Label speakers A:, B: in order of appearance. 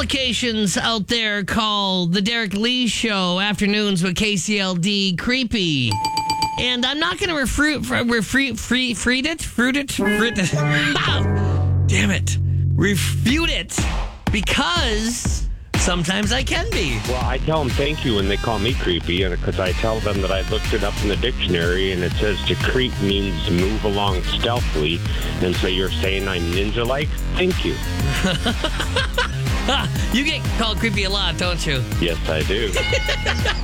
A: publications out there call The Derek Lee Show Afternoons with KCLD creepy. And I'm not going to refute it because sometimes I can be.
B: Well, I tell them thank you when they call me creepy, because I tell them that I looked it up in the dictionary, and it says to creep means to move along stealthily, and so you're saying I'm ninja-like? Thank you.
A: You get called creepy a lot, don't you?
B: Yes, I do.